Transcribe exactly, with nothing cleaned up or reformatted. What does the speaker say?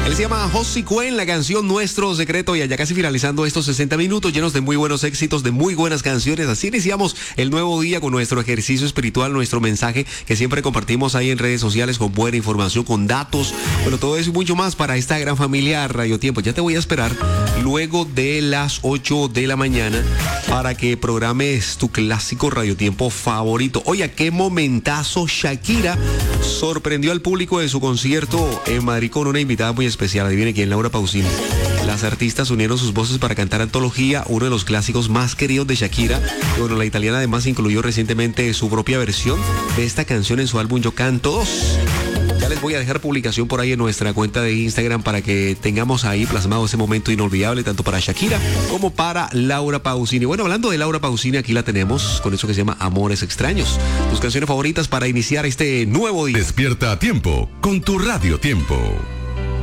Él se llama José Cuen, la canción Nuestro Secreto, y allá casi finalizando estos sesenta minutos llenos de muy buenos éxitos, de muy buenas canciones. Así iniciamos el nuevo día con nuestro ejercicio espiritual, nuestro mensaje que siempre compartimos ahí en redes sociales con buena información, con datos, bueno, todo eso y mucho más para esta gran familia Radio Tiempo. Ya te voy a esperar luego de las ocho de la mañana para que programes tu clásico Radio Tiempo favorito. Oye, qué momentazo. Shakira sorprendió al público de su concierto en Madrid con una invitada muy especial. Adivine quién, Laura Pausini. Las artistas unieron sus voces para cantar Antología, uno de los clásicos más queridos de Shakira. Y bueno, la italiana además incluyó recientemente su propia versión de esta canción en su álbum Yo Canto dos. Ya les voy a dejar publicación por ahí en nuestra cuenta de Instagram para que tengamos ahí plasmado ese momento inolvidable tanto para Shakira como para Laura Pausini. Bueno, hablando de Laura Pausini, aquí la tenemos con eso que se llama Amores Extraños. Tus canciones favoritas para iniciar este nuevo día. Despierta a tiempo con tu Radio Tiempo.